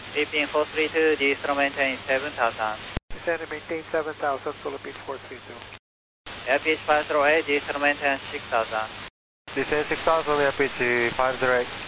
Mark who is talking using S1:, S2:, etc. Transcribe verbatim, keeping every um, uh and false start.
S1: Philippine four three two, descend maintain seven thousand.
S2: Descend and maintain seven thousand, Philippine four three two.
S1: Airpitch five zero eight, descend maintain six thousand.
S3: Descend six thousand, airpitch five zero eight.